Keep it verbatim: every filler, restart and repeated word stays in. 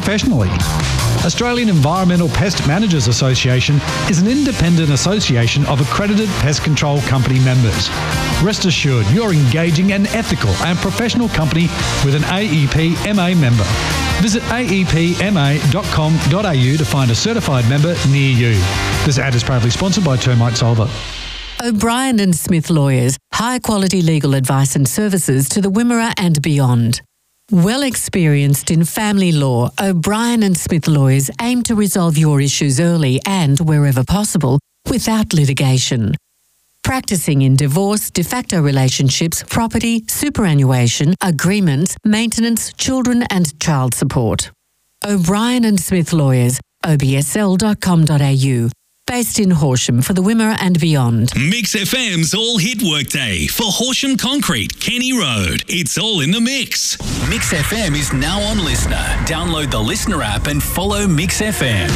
professionally. Australian Environmental Pest Managers Association is an independent association of accredited pest control company members. Rest assured, you're engaging an ethical and professional company with an A E P M A member. Visit a e p m a dot com dot a u to find a certified member near you. This ad is proudly sponsored by Termite Solver. O'Brien and Smith Lawyers, high-quality legal advice and services to the Wimmera and beyond. Well experienced in family law, O'Brien and Smith Lawyers aim to resolve your issues early and, wherever possible, without litigation. Practicing in divorce, de facto relationships, property, superannuation, agreements, maintenance, children and child support. O'Brien and Smith Lawyers, o b s l dot com dot a u. Based in Horsham for the Wimmera and beyond. Mix F M's All Hit Workday for Horsham Concrete, Kenny Road. It's all in the mix. Mix F M is now on Listener. Download the Listener app and follow Mix F M.